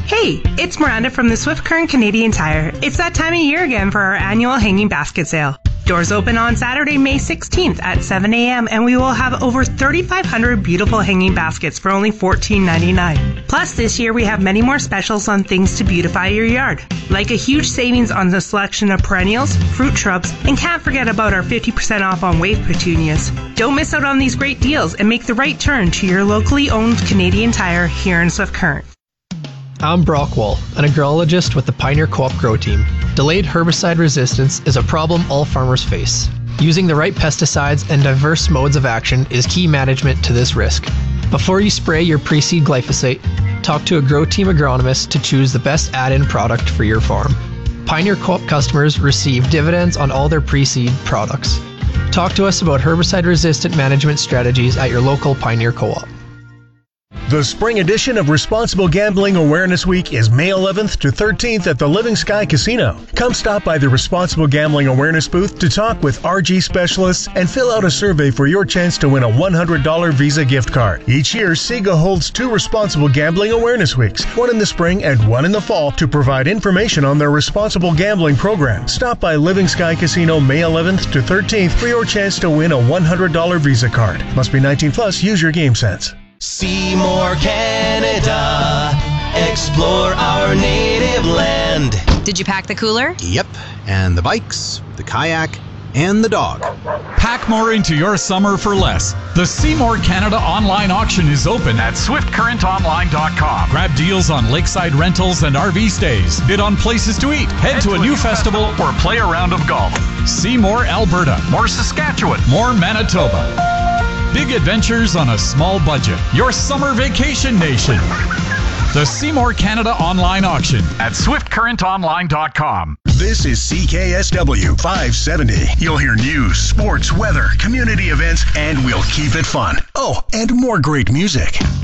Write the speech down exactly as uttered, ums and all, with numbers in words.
Hey, it's Miranda from the Swift Current Canadian Tire. It's that time of year again for our annual hanging basket sale. Doors open on Saturday, May sixteenth at seven a.m. and we will have over thirty-five hundred beautiful hanging baskets for only fourteen ninety-nine. Plus, this year we have many more specials on things to beautify your yard, like a huge savings on the selection of perennials, fruit shrubs, and can't forget about our fifty percent off on wave petunias. Don't miss out on these great deals and make the right turn to your locally owned Canadian Tire here in Swift Current. I'm Brock Wall, an agronomist with the Pioneer Co-op Grow Team. Delayed herbicide resistance is a problem all farmers face. Using the right pesticides and diverse modes of action is key management to this risk. Before you spray your pre-seed glyphosate, talk to a Grow Team agronomist to choose the best add-in product for your farm. Pioneer Co-op customers receive dividends on all their pre-seed products. Talk to us about herbicide-resistant management strategies at your local Pioneer Co-op. The spring edition of Responsible Gambling Awareness Week is May eleventh to thirteenth at the Living Sky Casino. Come stop by the Responsible Gambling Awareness booth to talk with R G specialists and fill out a survey for your chance to win a one hundred dollars Visa gift card. Each year, SIGA holds two Responsible Gambling Awareness Weeks, one in the spring and one in the fall, to provide information on their responsible gambling program. Stop by Living Sky Casino May eleventh to thirteenth for your chance to win a one hundred dollars Visa card. Must be nineteen plus, use your game sense. Seymour, Canada. Explore our native land. Did you pack the cooler? Yep, and the bikes, the kayak, and the dog. Pack more into your summer for less. The Seymour Canada online auction is open at swift current online dot com. Grab deals on lakeside rentals and R V stays. Bid on places to eat. Head, Head to, to a, a new festival, festival or play a round of golf. Seymour, Alberta. More Saskatchewan. More Manitoba. Big adventures on a small budget. Your summer vacation nation. The Seymour Canada online auction at swift current online dot com. This is C K S W five seventy. You'll hear news, sports, weather, community events, and we'll keep it fun. Oh, and more great music.